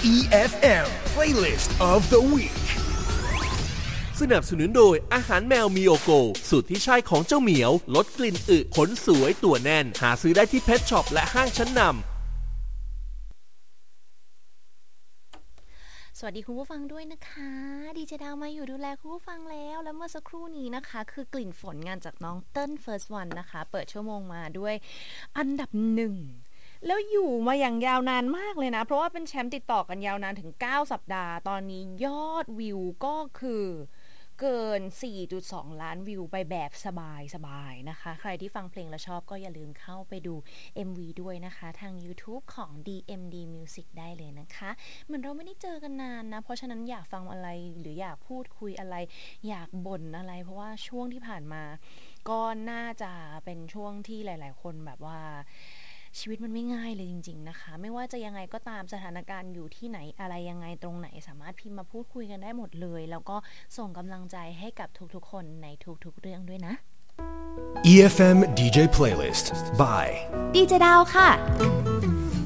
EFM Playlist of the Week สนับสนุนโดยอาหารแมวมิโอโกสูตรที่ใช่ของเจ้าเหมียวลดกลิ่นอึขนสวยตัวแน่นหาซื้อได้ที่เพทช็อปและห้างชั้นนำสวัสดีคุณผู้ฟังด้วยนะคะดีเจดาวมาอยู่ดูแลคุณผู้ฟังแล้วเมื่อสักครู่นี้นะคะคือกลิ่นฝนงานจากน้องเติ้ล First One นะคะเปิดชั่วโมงมาด้วยอันดับ1แล้วอยู่มาอย่างยาวนานมากเลยนะเพราะว่าเป็นแชมป์ติดต่อกันยาวนานถึง9สัปดาห์ตอนนี้ยอดวิวก็คือเกิน 4.2 ล้านวิวไปแบบสบายๆนะคะใครที่ฟังเพลงแล้วชอบก็อย่าลืมเข้าไปดู MV ด้วยนะคะทาง YouTube ของ DMD Music ได้เลยนะคะเหมือนเราไม่ได้เจอกันนานนะเพราะฉะนั้นอยากฟังอะไรหรืออยากพูดคุยอะไรอยากบ่นอะไรเพราะว่าช่วงที่ผ่านมาก็น่าจะเป็นช่วงที่หลายๆคนแบบว่าชีวิตมันไม่ง่ายเลยจริงๆนะคะไม่ว่าจะยังไงก็ตามสถานการณ์อยู่ที่ไหนอะไรยังไงตรงไหนสามารถพิมพ์มาพูดคุยกันได้หมดเลยแล้วก็ส่งกำลังใจให้กับทุกๆคนในทุกๆเรื่องด้วยนะ EFM DJ Playlist by ดีเจดาวค่ะ